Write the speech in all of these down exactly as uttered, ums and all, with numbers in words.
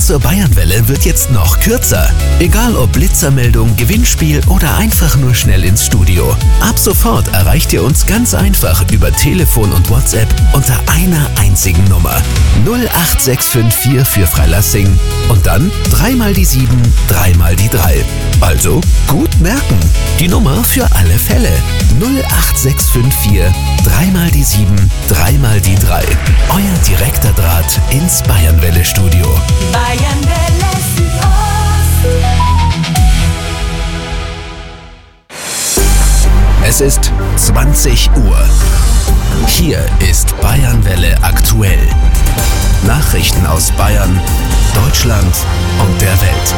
zur Bayernwelle wird jetzt noch kürzer. Egal ob Blitzermeldung, Gewinnspiel oder einfach nur schnell ins Studio. Ab sofort erreicht ihr uns ganz einfach über Telefon und WhatsApp unter einer einzigen Nummer. null acht sechs fünf vier für Freilassing und dann dreimal die sieben, dreimal die drei. Also gut merken. Die Nummer für alle Fälle. null acht sechs fünf vier, dreimal die sieben, dreimal die drei. Euer direkter Draht ins Bayernwelle-Studio. Bayernwelle Es ist zwanzig Uhr. Hier ist Bayernwelle aktuell. Nachrichten aus Bayern, Deutschland und der Welt.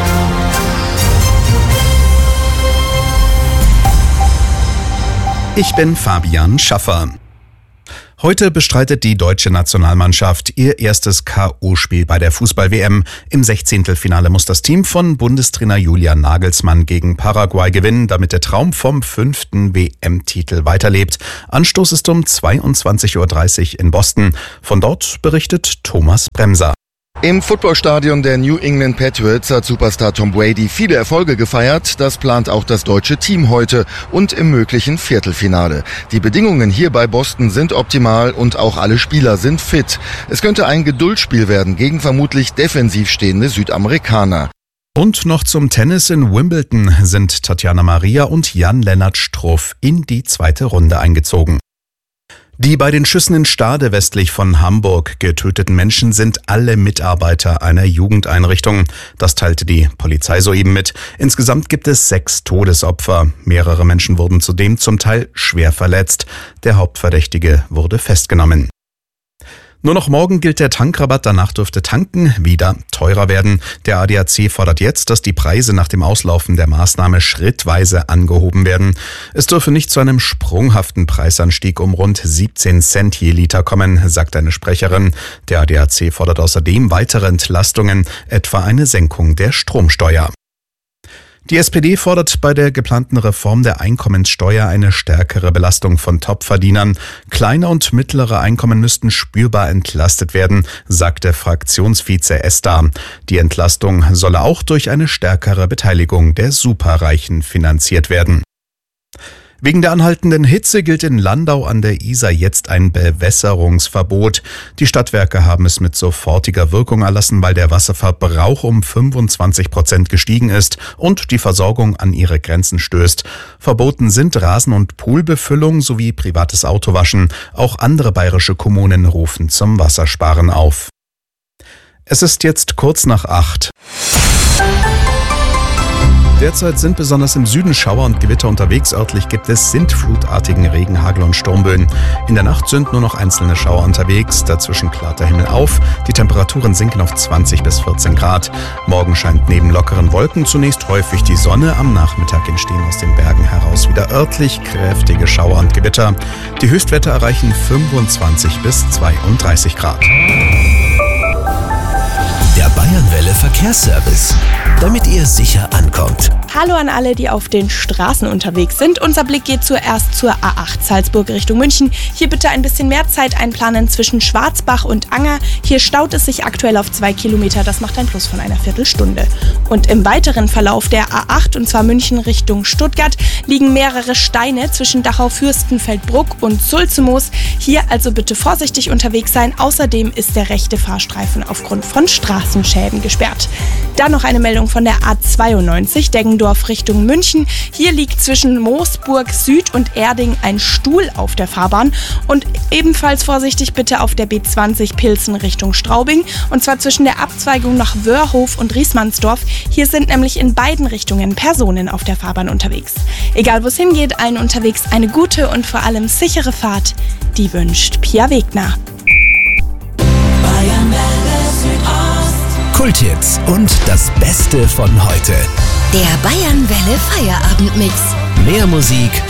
Ich bin Fabian Schaffer. Heute bestreitet die deutsche Nationalmannschaft ihr erstes K O-Spiel bei der Fußball-W M. Im Sechzehntelfinale muss das Team von Bundestrainer Julian Nagelsmann gegen Paraguay gewinnen, damit der Traum vom fünften W M-Titel weiterlebt. Anstoß ist um zweiundzwanzig Uhr dreißig in Boston. Von dort berichtet Thomas Bremser. Im Footballstadion der New England Patriots hat Superstar Tom Brady viele Erfolge gefeiert. Das plant auch das deutsche Team heute und im möglichen Viertelfinale. Die Bedingungen hier bei Boston sind optimal und auch alle Spieler sind fit. Es könnte ein Geduldsspiel werden gegen vermutlich defensiv stehende Südamerikaner. Und noch zum Tennis. In Wimbledon sind Tatjana Maria und Jan-Lennart Struff in die zweite Runde eingezogen. Die bei den Schüssen in Stade westlich von Hamburg getöteten Menschen sind alle Mitarbeiter einer Jugendeinrichtung. Das teilte die Polizei soeben mit. Insgesamt gibt es sechs Todesopfer. Mehrere Menschen wurden zudem zum Teil schwer verletzt. Der Hauptverdächtige wurde festgenommen. Nur noch morgen gilt der Tankrabatt, danach dürfte Tanken wieder teurer werden. Der A D A C fordert jetzt, dass die Preise nach dem Auslaufen der Maßnahme schrittweise angehoben werden. Es dürfe nicht zu einem sprunghaften Preisanstieg um rund siebzehn Cent je Liter kommen, sagt eine Sprecherin. Der A D A C fordert außerdem weitere Entlastungen, etwa eine Senkung der Stromsteuer. Die S P D fordert bei der geplanten Reform der Einkommenssteuer eine stärkere Belastung von Topverdienern. Kleine und mittlere Einkommen müssten spürbar entlastet werden, sagte Fraktionsvize Esther. Die Entlastung solle auch durch eine stärkere Beteiligung der Superreichen finanziert werden. Wegen der anhaltenden Hitze gilt in Landau an der Isar jetzt ein Bewässerungsverbot. Die Stadtwerke haben es mit sofortiger Wirkung erlassen, weil der Wasserverbrauch um fünfundzwanzig Prozent gestiegen ist und die Versorgung an ihre Grenzen stößt. Verboten sind Rasen- und Poolbefüllung sowie privates Autowaschen. Auch andere bayerische Kommunen rufen zum Wassersparen auf. Es ist jetzt kurz nach acht. Derzeit sind besonders im Süden Schauer und Gewitter unterwegs. Örtlich gibt es sintflutartigen Regen, Hagel und Sturmböen. In der Nacht sind nur noch einzelne Schauer unterwegs. Dazwischen klart der Himmel auf. Die Temperaturen sinken auf zwanzig bis vierzehn Grad. Morgen scheint neben lockeren Wolken zunächst häufig die Sonne. Am Nachmittag entstehen aus den Bergen heraus wieder örtlich kräftige Schauer und Gewitter. Die Höchstwerte erreichen fünfundzwanzig bis zweiunddreißig Grad. Der Bayernwelle Verkehrsservice, damit ihr sicher ankommt. Hallo an alle, die auf den Straßen unterwegs sind. Unser Blick geht zuerst zur A acht Salzburg Richtung München. Hier bitte ein bisschen mehr Zeit einplanen zwischen Schwarzbach und Anger. Hier staut es sich aktuell auf zwei Kilometer. Das macht ein Plus von einer Viertelstunde. Und im weiteren Verlauf der A acht, und zwar München Richtung Stuttgart, liegen mehrere Steine zwischen Dachau-Fürstenfeldbruck und Sulzemoos. Hier also bitte vorsichtig unterwegs sein. Außerdem ist der rechte Fahrstreifen aufgrund von Straßenschäden gesperrt. Dann noch eine Meldung von der A zweiundneunzig, Deggendorf Richtung München. Hier liegt zwischen Moosburg Süd und Erding ein Stuhl auf der Fahrbahn. Und ebenfalls vorsichtig bitte auf der B zwanzig Pilsen Richtung Straubing. Und zwar zwischen der Abzweigung nach Wörhof und Riesmannsdorf. Hier sind nämlich in beiden Richtungen Personen auf der Fahrbahn unterwegs. Egal wo es hingeht, allen unterwegs eine gute und vor allem sichere Fahrt. Die wünscht Pia Wegner. Kulthits und das Beste von heute. Der Bayernwelle Feierabendmix. Mehr Musik,